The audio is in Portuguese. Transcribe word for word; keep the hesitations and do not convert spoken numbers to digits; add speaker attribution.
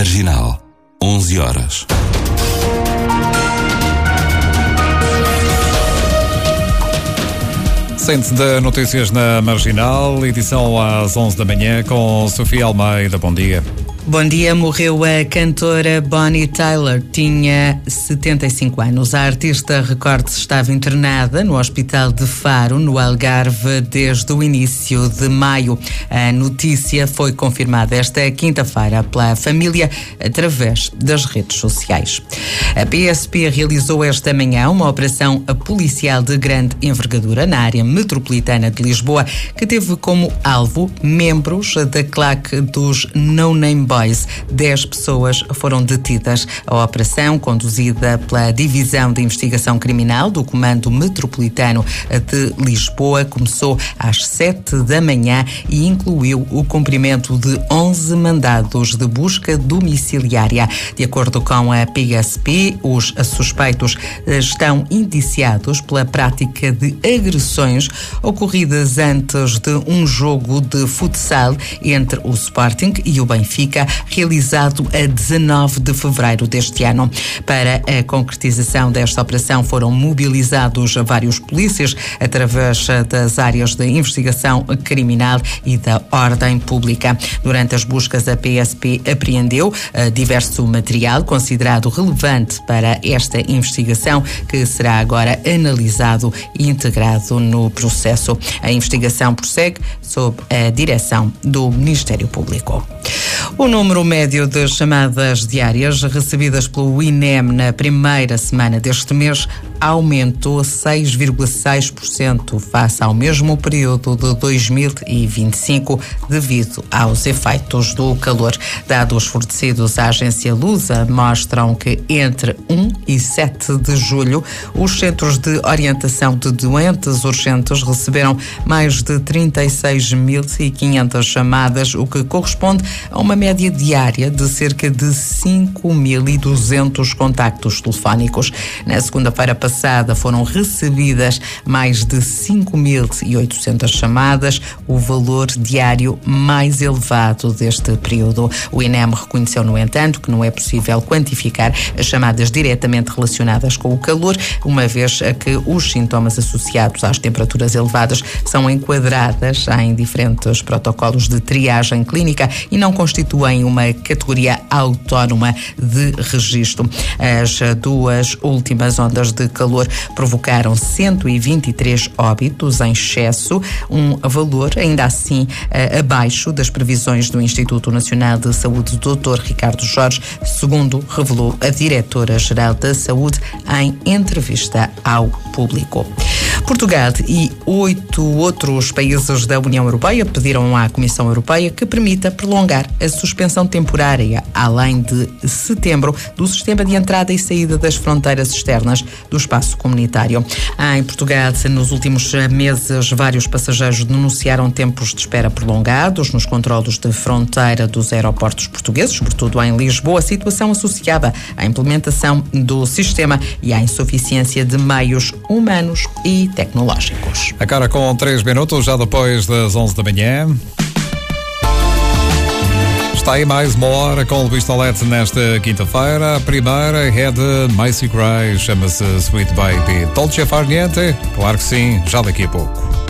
Speaker 1: Marginal, onze horas.
Speaker 2: Centro de Notícias na Marginal, edição às onze da manhã, com Sofia Almeida. Bom dia.
Speaker 3: Bom dia. Morreu a cantora Bonnie Tyler, tinha setenta e cinco anos. A artista, recorde-se, estava internada no Hospital de Faro, no Algarve, desde o início de maio. A notícia foi confirmada esta quinta-feira pela família através das redes sociais. A P S P realizou esta manhã uma operação policial de grande envergadura na área metropolitana de Lisboa, que teve como alvo membros da claque dos No Name Boys. Dez pessoas foram detidas. A operação, conduzida pela Divisão de Investigação Criminal do Comando Metropolitano de Lisboa, começou às sete da manhã e incluiu o cumprimento de onze mandados de busca domiciliária. De acordo com a P S P, os suspeitos estão indiciados pela prática de agressões ocorridas antes de um jogo de futsal entre o Sporting e o Benfica, realizado a dezanove de fevereiro deste ano. Para a concretização desta operação foram mobilizados vários polícias através das áreas de investigação criminal e da ordem pública. Durante as buscas, a P S P apreendeu uh, diverso material considerado relevante para esta investigação, que será agora analisado e integrado no processo. A investigação prossegue sob a direção do Ministério Público. O número médio de chamadas diárias recebidas pelo I N E M na primeira semana deste mês aumentou seis vírgula seis por cento face ao mesmo período de dois mil e vinte e cinco, devido aos efeitos do calor. Dados fornecidos à agência Lusa mostram que entre um e sete de julho, os centros de orientação de doentes urgentes receberam mais de trinta e seis mil e quinhentas chamadas, o que corresponde a uma média diária de cerca de cinco mil e duzentos contactos telefónicos. Na segunda-feira passada foram recebidas mais de cinco mil e oitocentas chamadas, o valor diário mais elevado deste período. O I N E M reconheceu, no entanto, que não é possível quantificar as chamadas diretamente relacionadas com o calor, uma vez que os sintomas associados às temperaturas elevadas são enquadradas em diferentes protocolos de triagem clínica e não constituem uma categoria autónoma de registro. As duas últimas ondas de calor provocaram cento e vinte e três óbitos em excesso, um valor ainda assim abaixo das previsões do Instituto Nacional de Saúde, doutor Ricardo Jorge, segundo revelou a diretora-geral da Saúde em entrevista ao Público. Portugal e oito outros países da União Europeia pediram à Comissão Europeia que permita prolongar a suspensão temporária, além de setembro, do sistema de entrada e saída das fronteiras externas do espaço comunitário. Em Portugal, nos últimos meses, vários passageiros denunciaram tempos de espera prolongados nos controlos de fronteira dos aeroportos portugueses, sobretudo em Lisboa, situação associada à implementação do sistema e à insuficiência de meios humanos e tecnológicos.
Speaker 2: Agora com três minutos, já depois das onze da manhã. Está aí mais uma hora com o Luís Tolete nesta quinta-feira. A primeira é de Macy Gray, chama-se Sweet Baby. Dolce Far Niente? Claro que sim, já daqui a pouco.